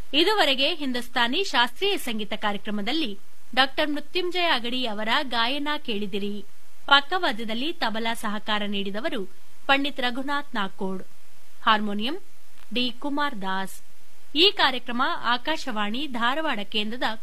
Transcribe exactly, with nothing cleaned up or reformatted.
ಇದುವರೆಗೆ ಹಿಂದೂಸ್ತಾನಿ ಶಾಸ್ತ್ರೀಯ ಸಂಗೀತ ಕಾರ್ಯಕ್ರಮದಲ್ಲಿ ಡಾ ಮೃತ್ಯುಂಜಯ ಅಗಡಿ ಅವರ ಗಾಯನ ಕೇಳಿದಿರಿ. ಪಕ್ಕವಾದ್ಯದಲ್ಲಿ ತಬಲಾ ಸಹಕಾರ ನೀಡಿದವರು ಪಂಡಿತ್ ರಘುನಾಥ್ ನಾಕೋಡ್. Harmonium D Kumar Das. ಈ ಕಾರ್ಯಕ್ರಮ ಆಕಾಶವಾಣಿ ಧಾರವಾಡ ಕೇಂದ್ರದ